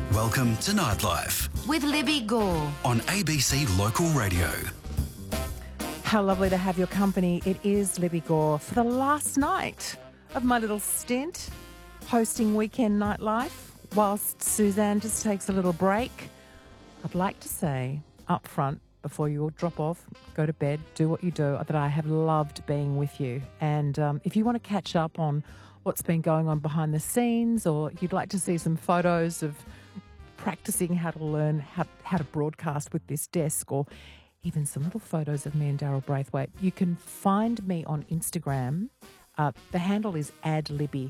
Welcome to Nightlife with Libby Gore on ABC Local Radio. How lovely to have your company. It is Libby Gore for the last night of my little stint hosting Weekend Nightlife whilst Suzanne just takes a little break. I'd like to say up front, before you all drop off, go to bed, do what you do, that I have loved being with you. And if you want to catch up on what's been going on behind the scenes, or you'd like to see some photos of practicing how to learn how to broadcast with this desk, or even some little photos of me and Daryl Braithwaite, you can find me on Instagram. The handle is @Libby.